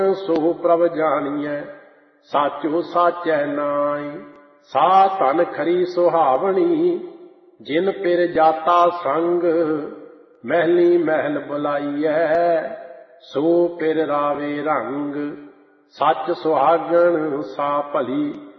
ਸੋ ਪ੍ਰਭ ਜਾਣੀਐ ਸਾਚੋ ਸਾਚੈ ਨਾਇ। ਸਾ ਧਨ ਖਰੀ ਸੁਹਾਵਣੀ ਜਿਨ ਪਿਰ ਜਾਤਾ ਸੰਗ। ਮਹਿਲੀ ਮਹਿਲ ਬੁਲਾਈਐ ਸੋ ਪਿਰ ਰਾਵੇ ਰੰਗ। ਸੱਚ ਸੁਹਾਗਣ ਸਾ ਭਲੀ